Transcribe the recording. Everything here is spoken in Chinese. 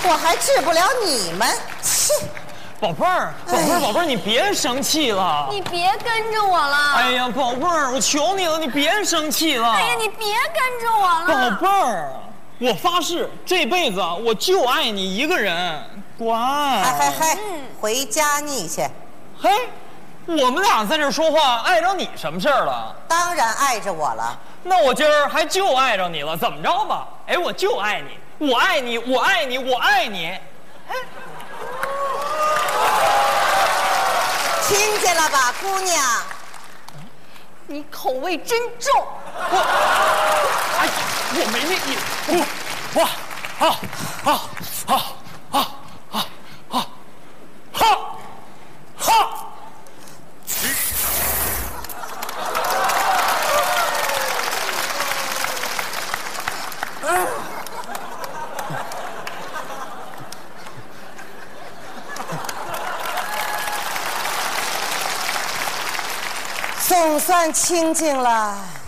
我还治不了你们。切！ 宝贝儿，宝贝儿，你别生气了。 你别跟着我了。 哎呀，宝贝儿，我求你了，你别生气了。 哎呀，你别跟着我了。 宝贝儿，我发誓这辈子我就爱你一个人。乖。 嗨，回家腻去。 嘿，我们俩在这说话，碍着你什么事儿了？ 当然碍着我了。 那我今儿还就碍着你了，怎么着吧？哎，我就爱你，我爱你，我爱你，我爱你。哎， 听见了吧，姑娘？ 你口味真重。 哎，我没那意思。 总算清静了。